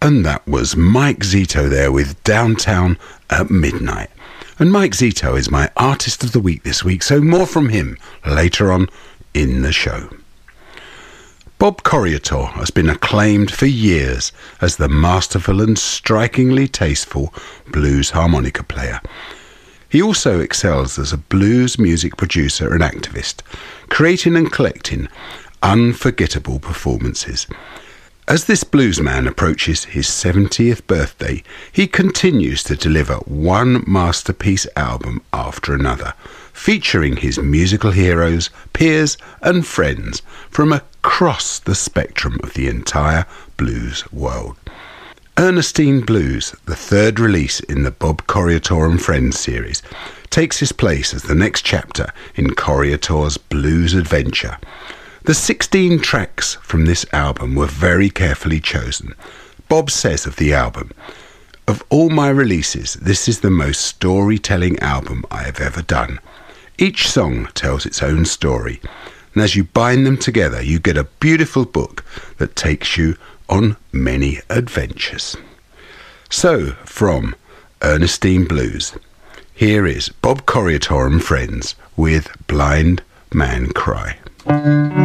And that was Mike Zito there with Downtown at Midnight. And Mike Zito is my Artist of the Week this week, so more from him later on in the show. Bob Corriator has been acclaimed for years as the masterful and strikingly tasteful blues harmonica player. He also excels as a blues music producer and activist, creating and collecting unforgettable performances. As this bluesman approaches his 70th birthday, he continues to deliver one masterpiece album after another, featuring his musical heroes, peers and friends from across the spectrum of the entire blues world. Ernestine Blues, the third release in the Bob Corriator and Friends series, takes his place as the next chapter in Corriator's blues adventure. The 16 tracks from this album were very carefully chosen. Bob says of the album, "Of all my releases, this is the most storytelling album I have ever done. Each song tells its own story, and as you bind them together, you get a beautiful book that takes you on many adventures." So, from Ernestine Blues, here is Bob Corriator and Friends with Blind Man Cry.